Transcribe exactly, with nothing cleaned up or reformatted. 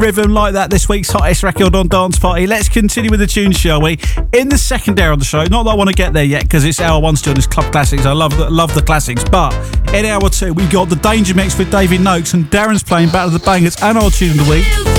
rhythm like that, this week's hottest record on Dance Party. Let's continue with the tunes, shall we? In the second hour of the show, not that I want to get there yet because it's hour one still, this Club Classics. I love the, love the classics, but in hour two, we got the Danger Mix with David Noakes, and Darren's playing Battle of the Bangers and our tune of the week.